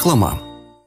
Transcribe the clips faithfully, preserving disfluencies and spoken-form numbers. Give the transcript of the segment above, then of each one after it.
Reklama.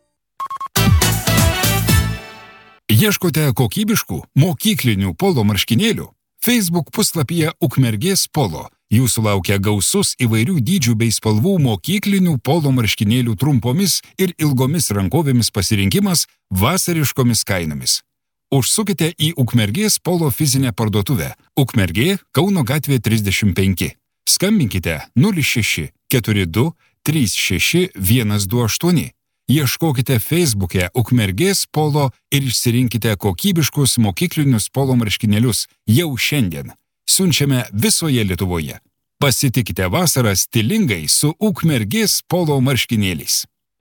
Ieškote kokybiškų mokyklinių polo marškinėlių? Facebook puslapyje Ukmergės polo jūsų laukia gausus įvairių dydžių bei spalvų mokyklinių polo marškinėlių trumpomis ir ilgomis rankovėmis pasirinkimas vasariškomis kainomis. Užsukite į Ukmergės polo fizinę parduotuvę. Ukmergė, Kauno gatvė trisdešimt penki. Skambinkite nulis šeši keturi du trys šeši vienas du aštuoni. Ieškokite Facebook'e Ukmergės polo ir išsirinkite kokybiškus mokyklinius polo marškinėlius jau šiandien. Siunčiame visoje Lietuvoje. Pasitikite vasarą stilingai su Ukmergės polo marškinėliais.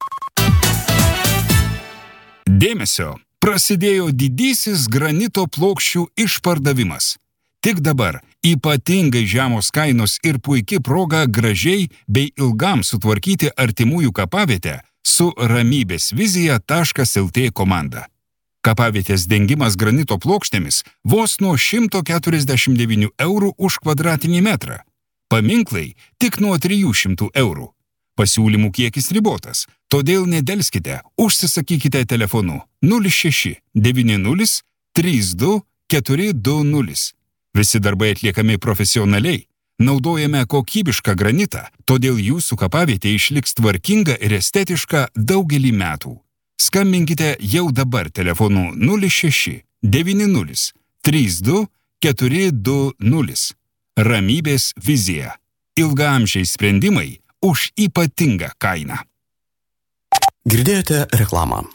Dėmesio! Prasidėjo didysis granito plokščių išpardavimas. Tik dabar ypatingai žemos kainos ir puiki proga gražiai bei ilgam sutvarkyti artimųjų kapavietę su ramybės vizija taškas lt komanda. Kapavietės dengimas granito plokštėmis vos nuo šimto keturiasdešimt devynių eurų už kvadratinį metrą. Paminklai tik nuo trijų šimtų eurų. Pasiūlymų kiekis ribotas, todėl nedelskite, užsisakykite telefonu nulis šeši devyni nulis trys du keturi du nulis. Visi darbai atliekami profesionaliai. Naudojame kokybišką granitą, todėl jūsų kapavietė išliks tvarkinga ir estetiška daugelį metų. Skambinkite jau dabar telefonu nulis šeši devyni nulis trys du keturi du nulis. Ramybės vizija. Ilgaamžiai sprendimai už ypatingą kainą. Girdėjote reklamą.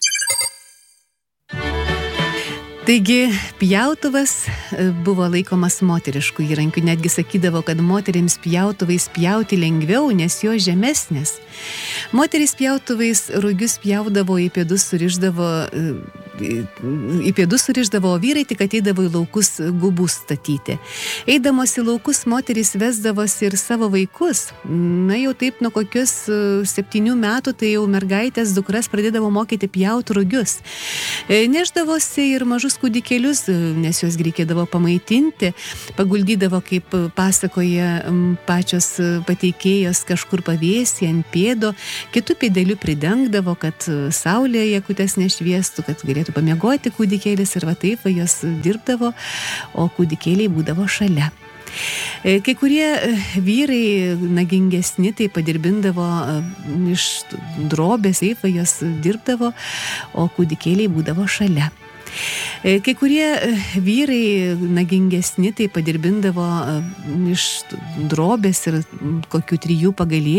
Taigi, pjautuvas buvo laikomas moteriškų įrankių. Netgi sakydavo, kad moterims pjautuvais pjauti lengviau, nes jo žemesnės. Moteris pjautuvais rugius pjaudavo, į pėdus surišdavo, į pėdus surišdavo, o vyrai tik ateidavo į laukus gubų statyti. Eidamos į laukus, moteris vesdavosi ir savo vaikus. Na jau taip, nuo kokius septynių metų, tai jau mergaitės dukras pradėdavo mokyti pjauti rugius. Neždavosi ir mažus kūdikėlius, nes juos reikėdavo pamaitinti, paguldydavo, kaip pasakoja pačios pateikėjos, kažkur pavėsį ant pėdo, kitų pėdelių pridengdavo, kad saulė jakutės nešviestų, kad galėtų pamiegoti kūdikėlis, ir va taip va jos dirbdavo, o kūdikėliai būdavo šalia. Kai kurie vyrai nagingesni tai padirbindavo iš drobės, taip va jos dirbdavo, o kūdikėliai būdavo šalia. Kai kurie vyrai nagingesni tai padirbindavo iš drobės ir kokių trijų pagalėlių.